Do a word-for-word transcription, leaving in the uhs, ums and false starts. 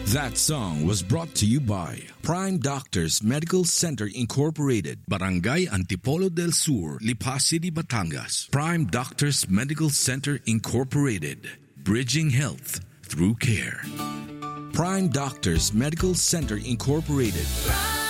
That song was brought to you by Prime Doctors Medical Center Incorporated, Barangay Antipolo del Sur, Lipa City, Batangas. Prime Doctors Medical Center Incorporated, bridging health through care. Prime Doctors Medical Center Incorporated.